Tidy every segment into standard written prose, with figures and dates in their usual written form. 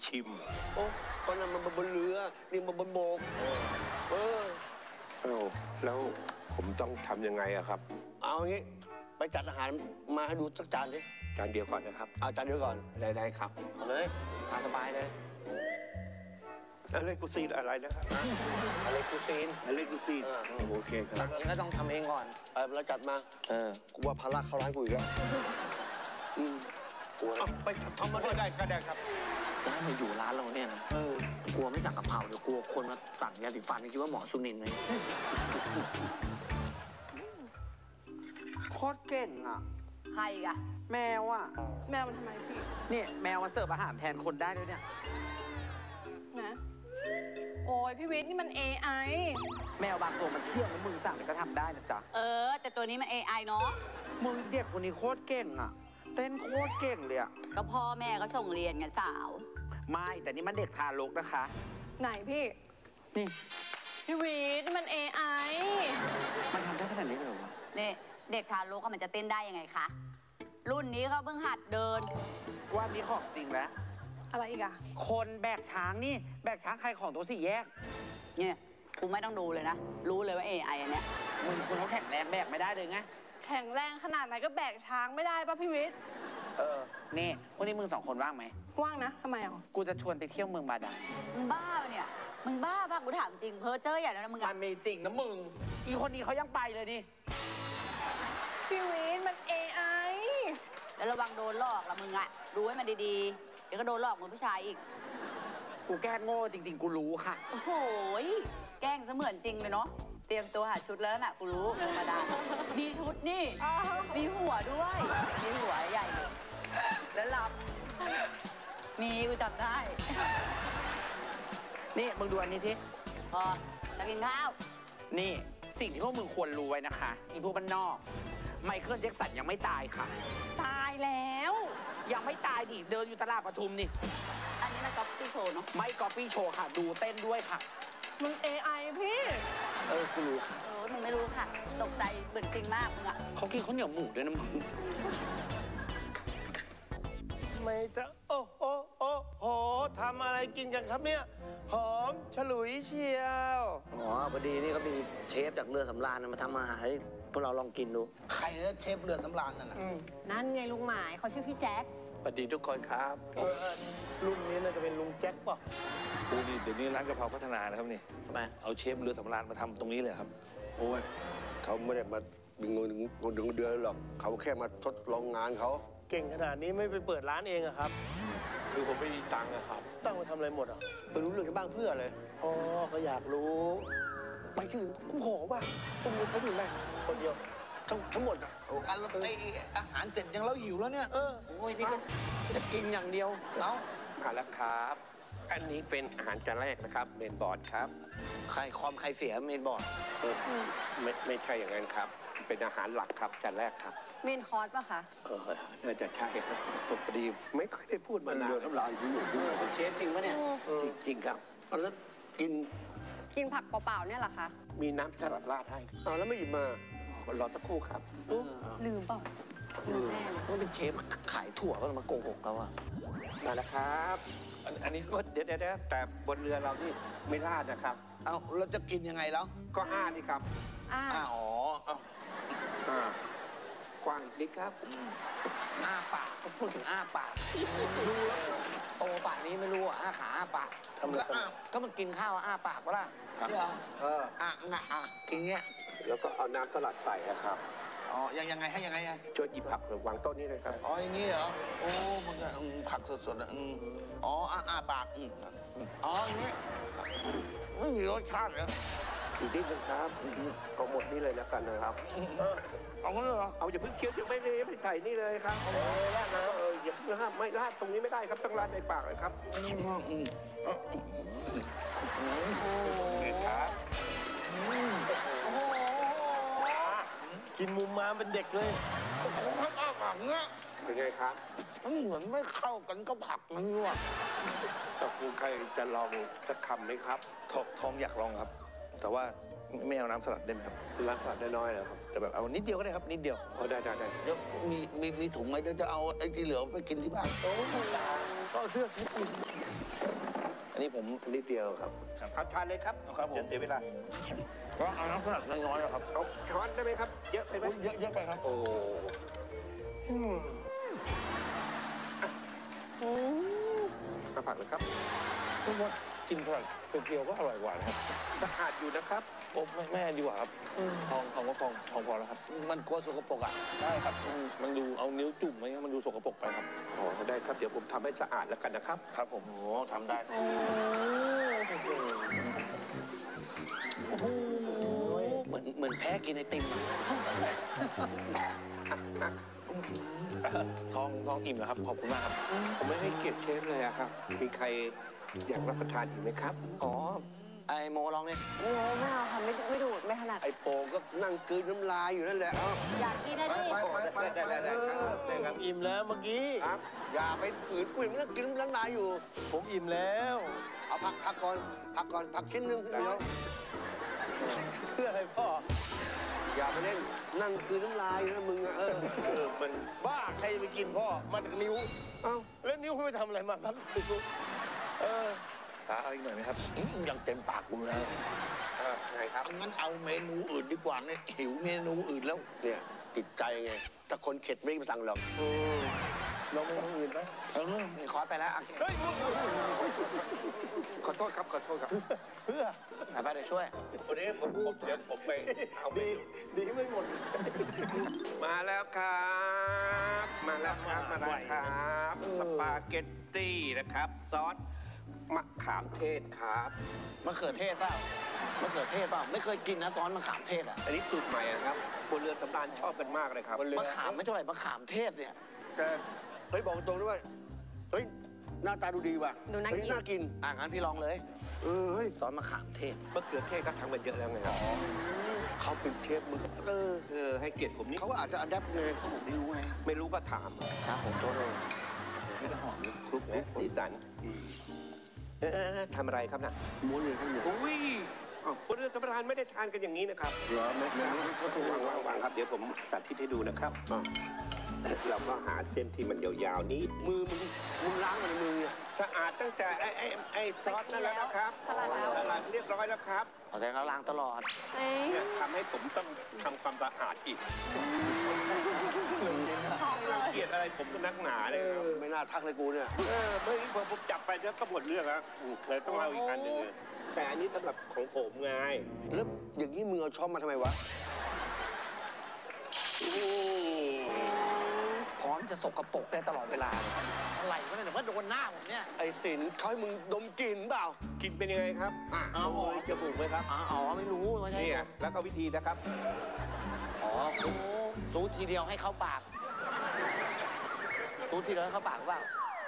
ชิมโอ้ตอนนั้นมันบนเรือนี่มันบนบกแล้วผมต้องทำยังไงอะครับเอางี้ไปจัดอาหารมาให้ดูสักจานสิจานเดียวก่อนนะครับเอาจานเดียวก่อนได้ครับเอาเลยตามสบายเลยอะไรกูซีนอะไรนะครับอะไรกูซีนโอเคครับก็ต้องทำเองก่อนแล้วจัดมากูว่าภาระเข้าร้านกูอีกแล้วไปทำมาด้วยก็ได้ครับจะให้มาอยู่ร้านเราเนี่ยนะกลัวไม่สั่งกะเพราเดี๋ยวกลัวคนมาสั่งยาสีฟันคิดว่าหมอสุนินทร์ไงโคตรเก่งอ่ะใครอ่ะแมวอ่ะแมวมันทำไมพี่เนี่ยแมวมาเสิร์ฟอาหารแทนคนได้ด้วยเนี่ยนะโอ้ยพี่วิทย์นี่มัน AI แมวบางตัวมันเชื่องแล้วมึงสั่งก็ทำได้นะจ๊ะแต่ตัวนี้มัน AI เนาะมึงเด็กคนนี้โคตรเก่งอ่ะเต้นโคตรเก่งเลยอ่ะก็พ่อแม่ก็ส่งเรียนไงสาวไม่แต่นี่มันเด็กทารกนะคะไหนพี่นี่พี่วิทย์นี่มัน AI มันทำได้ขนาดนี้เลยเหรอนี่เด็กทารกมันจะเต้นได้ยังไงคะรุ่นนี้เขาเพิ่งหัดเดินว่ามีของจริงแล้วอะไรอีกอะคนแบกช้างนี่แบกช้างใครของตัวสี่แยกเนี่ยกูไม่ต้องดูเลยนะรู้เลยว่า AI อันเนี้ยมึงคุณเขาแข็งแรงแบกไม่ได้เลยไงแข็งแรงขนาดไหนก็แบกช้างไม่ได้ป่ะพี่วิทย์นี่วันนี้มึงสองคนว่างไหมว่างนะทำไมอ่ะกูจะชวนไปเที่ยวเมืองบาดาลมึงบ้าปะเนี่ยมึงบ้าป่ะกูถามจริงเพ้อเจ้ออย่างนั้นมึงมันมีจริงนะมึงอีคนนี้เขายังไปเลยดิพี่วิทย์มัน AI แล้วระวังโดนหลอกละมึงอะดูให้มันดีๆเดี๋ยวก็โดนหลอกเหมือนผู้ชายอีกกูแกล้งโง่จริงๆกูรู้ค่ะโอ้โหแกล้งเสมือนจริงเลยเนาะเตรียมตัวหาชุดแล้วน่ะกูรู้ธรรมดามีชุดนี่มีหัวด้วยมีหัวใหญ่แล้วลำมีกูจับได้นี่มึงดูอันนี้ทีพอจะกินข้าวนี่สิ่งที่พวกมึงควรรู้ไว้นะคะอีพวกบ้านนอกไมเคิลแจ็คสันยังไม่ตายค่ะตายแล้วยังไม่ตายดิเดินอยู่ตลาดปทุมนี่อันนี้มันก๊อปปี้โชว์เนาะไม่ก๊อปปี้โชว์ค่ะดูเต้นด้วยค่ะมัน AI พี่กูรู้ค่ะมึงไม่รู้ค่ะตกใจเบื่อจริงมากมึงอะเขากินข้าวเหนียวหมูด้วยนะมึงไม่จะโอ้โหทำอะไรกินกันครับเนี่ยหอมฉลุยเชียวพอดีนี่ก็มีเชฟจากเรือสำราญมาทำอาหารให้พวกเราลองกินดูใครนะเชฟเรือสำราญนั่นน่ะนั่นไงลุงหมายเขาชื่อพี่แจ็คสวัสดีทุกคนครับรุ่นนี้น่าจะเป็นลุงแจ็คป่ะเดี๋ยวนี้ร้านกะเพราพัฒนานะครับนี่ทำไมเอาเชฟเรือสำราญมาทำตรงนี้เลยครับโอ้ยเขาไม่ได้มาดึงเงินเดือนหรอกเขาแค่มาทดลองงานเขาเก่งขนาดนี้ไม่ไปเปิดร้านเองอะครับคือผมไม่มีตังค์ครับตั้งไปทำอะไรหมดอ่ะไปรู้เรื่องที่บ้านเพื่ออะไรพ่อก็อยากรู้ไปถึงกูขอป่ะผมไปถึงไหนคนเดียวทั้งหมดอ่ะอันไออาหารเสร็จยังเราหิวแล้วเนี่ยโอ้ยนี่ก็จะกินอย่างเดียวแล้วมาแล้วครับอันนี้เป็นอาหารจานแรกนะครับเมนบอร์ดครับไข่คอมไข่เสียเมนบอร์ดไม่ใช่อย่างนั้นครับเป็นอาหารหลักครับจานแรกครับเมนคอร์สป่ะคะน่าจะใช่ครับผมพอดีไม่ค่อยได้พูดมานานเรือสำราญอยู่เชฟจริงปะเนี่ยจริงครับแล้วกินผักเปล่าๆเนี่ยเหรอคะมีน้ำสลัดราดให้แล้วไม่หยิบมารอสักครู่ครับลืมเปล่ามันเป็นเชฟขายถั่วก็มาโกหกเราอะมาแล้วครับอันนี้ก็เดี๋ยวแต่บนเรือเรานี่ไม่ราดนะครับเอ้าเราจะกินยังไงแล้วก็นี่ครับอ๋อกว้างอีกนิดครับปากก็พูดถึงปากดูโตปากนี้ไม่รู้อ้าขาปากทำไมก็มันกินข้าวปากวะล่ะกินเงี้ยแล้วก็เอาน้ำสลัดใส่ครับยังไงให้ยังไงช่วยหยิบผักหรือวางโต๊ะนี้เลยครับอย่างนี้เหรอโอ้มันก็ผักสดๆปากอย่างนี้ไม่มีรสชาติเลยอีกนิดนึงครับเอาหมดนี่เลยแล้วกันนะครับเอางั้นเหรอเอาอย่าเพิ่งเคี้ยวจะไม่ใส่นี่เลยครับราดนะอย่าเพิ่งห้ามไม่ราดตรงนี้ไม่ได้ครับต้องราดในปากเลยครับครับกินมุมมาเป็นเด็กเลยผักเนี้ยเป็นไงครับมันเหมือนไม่เข้ากันก็ผักมันว่ะตกลงใครจะลองสักคำไหมครับท้องอยากลองครับแต่ว่าไม่เอาน้ำสลัดได้ไหมครับน้ำสลัดได้น้อยเหรอครับแต่แบบเอานิดเดียวก็ได้ครับนิดเดียวได้เดี๋ยวมีถุงไหมเดี๋ยวจะเอาไอ้ที่เหลือไปกินที่บ้านก็เสื้อสีอื่นอันนี้ผมนิดเดียวครับครับทานเลยครับครับผมอย่าเสียเวลาก็เอาน้ำสลัดน้อยๆครับเอาช้อนได้ไหมครับ เยอะไปไหมเยอะไปครับโอ้มาผักเลยครับผมว่ากินสลัดเพียวๆก็อร่อยกว่านะครับสะอาดอยู่นะครับโอ้ไม่ดีกว่าครับทองก็ทองพอแล้วครับมันกลัวสกปรกอ่ะใช่ครับมันดูเอานิ้วจุ่มอะไรเงี้ยมันดูสกปรกไปครับอ๋อได้ครับ เดี๋ยวผมทำให้สะอาดแล้วกันนะครับครับผมโอ้ทำได้เหมือนแพ้กินไอติมอะทองอิ่มแล้วครับขอบคุณมากครับผมไม่ให้เกียรติเชฟเลยอะครับ มีใครอยากรับประทานอีกไหมครับอ๋อ ไอโมลองเนี่ยโอ้ไม่เอาค่ะไม่ดูดไม่ถนัดไอ้โป่งก็นั่งกลืนน้ำลายอยู่นั่นแหละเอ้าอยากกินนะดิได้ครับอิ่มแล้วเมื่อกี้ครับอย่าไปฝืนกูอย่างนั้นกินน้ำลายอยู่ผมอิ่มแล้วเอาพักก่อนพักชิ้นหนึงเดี๋ยวเพื่ออะไรพ่ออย่าไปเล่นนั่งกลืนน้ำลายอยู่นะมึงอ่ะมันบ้าใครจะไปกินพ่อ มาจากนิ้วเอ้าแล้วนิ้วเขาไปทำอะไรมาครับตาเอาอีกหน่อยไหมครับยังเต็มปากกูแล้วไงครับงั้นเอาเมนูอื่นดีกว่าเนี่ยหิวเมนูอื่นแล้วเนี่ยติดใจไงถ้าคนเข็ดไม่ได้มาสั่งหรอกลองเมนูอื่นไหมมีคอร์สไปแล้วอ่ะเฮ้ยขอโทษครับ ขอโทษครับเพื่อไปเดี๋ยวช่วยวันนี้เดี๋ยวผมไปเอาเมดีนูดีไม่หมดมาแล้วครับ มาแล้วครับ มาแล้วครับ สปาเกตตี้นะครับ ซอสมะขามเทศครับมะเขือเทศเปล่ามะเขือเทศเปล่า ไม่เคยกินนะตอนมะขามเทศอ่ะอันนี้สูตรใหม่นะครับบนเรือสำราญชอบกันมากเลยครับมะขามไม่เท่าไหร่มะขามเทศเนี่ยแต่เฮ้ยบอกตรงด้วยว่าเฮ้ยหน้าตาดูดีว่ะดูน่ากินเฮ้ยน่ากินงั้นพี่ลองเลยเฮ้ยซอสมะขามเทศมะเขือเทศก็ทำกันเยอะแล้วไงครับเขาเป็นเชฟมึงก็ให้เกียรติผมนี่เขาก็อาจจะอัดแอปไงผมไม่รู้ไงไม่รู้ก็ถามครับผมโทษเลยคลุกนะสีสันทำอะไรครับนะม้วนอยู่ข้างในอุ้ยบนเรือสำราญไม่ได้ทานกันอย่างนี้นะครับเหรอแม่ก็ถูกวางครับ เดี๋ยวผมสาธิตให้ดูนะครับ เราก็หาเส้นที่มันยาวๆนี้มือมึงล้างมันในมือเนี่ยสะอาดตั้งแต่ไอ้ซอสนั่นแล้วนะครับสลัดแล้วสลัดเรียบร้อยแล้วครับเอาใจเขาล้างตลอดเอ้ยเนี่ยทำให้ผมต้องทำความสะอาดอีกหอมเลยเกลียดอะไรผมก็นักหนาเลยครับไม่น่าทักเลยกูเนี่ยไม่พอผมจับไปแล้วก็หมดเรื่องแล้วเลยต้องเอาอีกอันหนึ่งแต่อันนี้สำหรับของผมไงแล้วอย่างนี้มึงเอาช้อมมาทำไมวะพร้อมจะสกปรกได้ตลอดเวลาเลยอะไรวะเนี่ยเดี๋ยวว่าโดนหน้าผมเนี่ยไอ้สินเขาให้มึงดมกลิ่นเปล่ากินเป็นยังไงครับเอาโอ้ยจมูกไหมครับอ๋อไม่รู้ไม่ใช่เนี่ยแล้วก็วิธีนะครับอ๋อซูทีเดียวให้เข้าปากซูทีเดียวให้เข้าปากหรือเปล่า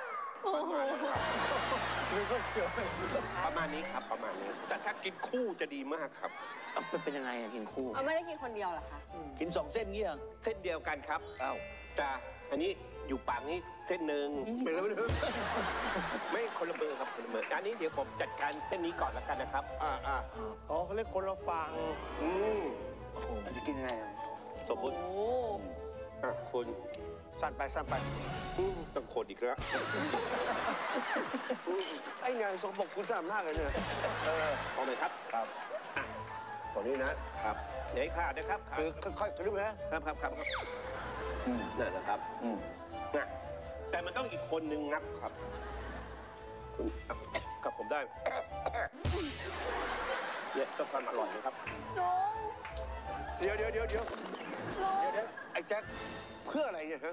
ประมาณนี้ครับประมาณนี้ แต่ถ้ากินคู่จะดีมากครับมันเป็นยังไงอะกินคู่เอาไม่ได้กินคนเดียวเหรอคะกิน2 เส้นเงี้ยเส้นเดียวกันครับอ้าวแต่อันนี้อยู่ปากนี้เส้นหนึ่งไม่รู้เลยไม่คนละเบอร์ครับคนละเบอร์อันนี้เดี๋ยวผมจัดการเส้นนี้ก่อนแล้วกันนะครับอ๋อเขาเรียกคนละฝั่งอืมมันจะกินยังไงอะสมมติคุณสั่นไปต้องคนอีกแล้วไอ้เนี่ยสกปรกคุณสนามหน้าเลยเนี่ยพอไหมครับครับตรงนี้นะครับอย่าให้ขาดนะครับคือค่อยๆกระดึ๊บนะครับครับนั่นแหละครับนะแต่มันต้องอีกคนนึงงับครับคุณกับผมได้ เนี่ยต้องความอร่อยนะครับลุงเดี๋ยวไอ้แจ็คเพื่ออะไรเนี่ยฮะ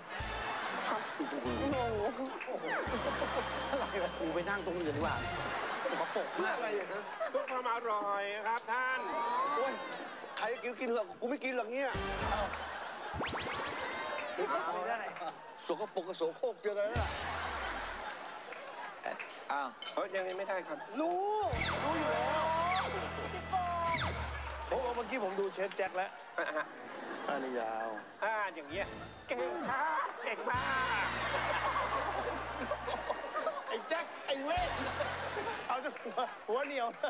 กูไปนั่งตรงอื่นดีกว่าสกปรกเพื่อมากอะไรเนี่ยฮะเพื่อความอร่อยครับท่านโอ้ยใครกินเถอะกูไม่กินหรอกเนี่ยสกปรกกับโสโครกเจอกันแล้วล่ะอ้าวยังไงไม่ได้ครับรู้อยู่แล้วโอ้เมื่อกี้ผมดูเชฟแจ็คแล้ว อันนี้ยาวอย่างเงี้ยเก่งครับ เก่งมากไอ้แจ็ค ไอ้เว้ยเอาจนหัวเหนียวเลย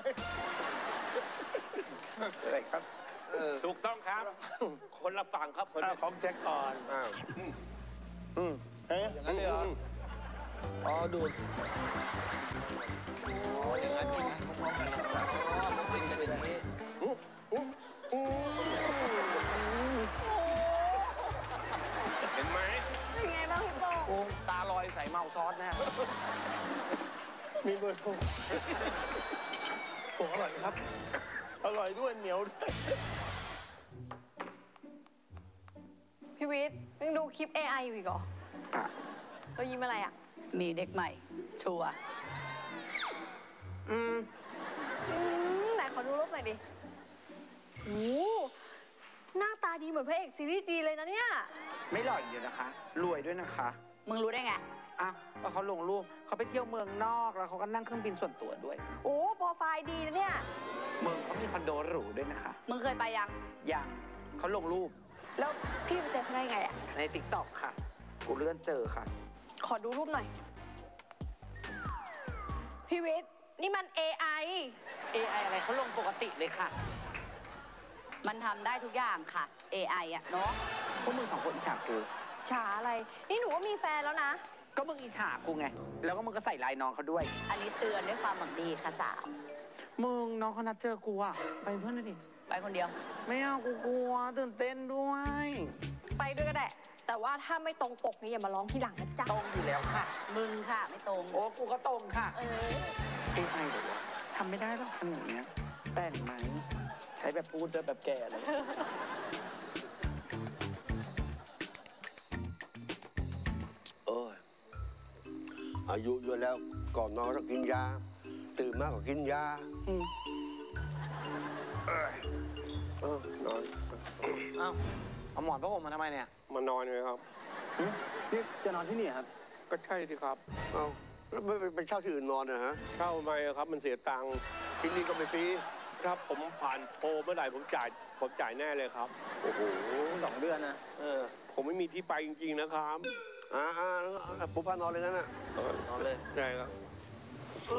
อะไรครับ ถูกต้องครับ คนละฝั่งครับคนละของแจ็คก่อนอ้าวเฮ้ยอย่างนั้นเลยเหรออ๋อดูดโอ้อย่างนั้นพร้อมๆกันนะครับอ๋อมันเป็นอย่างนี้เห็นไหมเป็นไงบ้างพี่โป้งโอ้ตาลอยใส่เมาซอสแน่มีเบอร์โทรโอ้อร่อยครับ อร่อยด้วยเหนียวด้วยพี่วิทย์ยังดูคลิป AI อยู่อีกเหรอเรายิ้มอะไรอ่ะมีเด็กใหม่ ชัวร์ไหนขอดูรูปหน่อยดิโอ้หน้าตาดีเหมือนพระเอกซีรีส์จีนเลยนะเนี่ยไม่หล่ออย่างเดียวนะคะ รวยด้วยนะคะมึงรู้ได้ไงอ้าวก็เขาลงรูปเขาไปเที่ยวเมืองนอกแล้วเขาก็นั่งเครื่องบินส่วนตัวด้วยโอ้โปรไฟล์ดีนะเนี่ยเมืองเขามีคอนโดหรูด้วยนะคะมึงเคยไปยังอย่างเขาลงรูปแล้วพี่ไปเจอเขาได้ไงอ่ะในติ๊กต็อกค่ะ กูเลื่อนเจอค่ะขอดูรูปหน่อย พี่วิทย์นี่มัน AI AI อะไรเขาลงปกติเลยค่ะมันทำได้ทุกอย่างค่ะ AI อะเนาะพวกมึงสองคนอิจฉากูฉาอะไร นี่หนูก็มีแฟนแล้วนะก็มึงอิจฉากูไง แล้วก็มึงก็ใส่ลายน้องเขาด้วยอันนี้เตือนด้วยความหวังดีค่ะสาวมึงน้องเขานัดเจอกูอะไปเพื่อนหน่อยดิไปคนเดียวไม่เอากูกลัวตื่นเต้นด้วยไปด้วยก็ได้ แต่ว่าถ้าไม่ตรงปกนี่อย่ามาร้องที่หลังนะจ๊ะตรงอยู่แล้วค่ะมึงค่ะ ไม่ตรงโอ้กูก็ตรงค่ะเออ AI เดี๋ยววะทำไม่ได้หรอกทำอย่างเงี้ย แต่งไหม ใช้แบบพูดด้วยแบบแก่เลยเอออายุเยอะแล้วก่อนนอนต้องกินยา ตื่นมากก็กินยานอนเอ้าเอาหมอนผ้าห่มมาทำไมเนี่ยมานอนเลยครับนี่จะนอนที่นี่ครับก็ใช่สิครับเอาแล้วไม่ไปเช่าที่อื่นนอนนะฮะเช่าไหมครับ มันเสียตังค์ที่นี่ก็ไม่ฟรีถ้าผมผ่านโปรเมื่อไหร่ผมจ่ายแน่เลยครับโอ้โห 2 เดือนนะผมไม่มีที่ไปจริงๆนะครับปูผ้านอนเลยงั้นน่ะนอนเลยใช่ครับ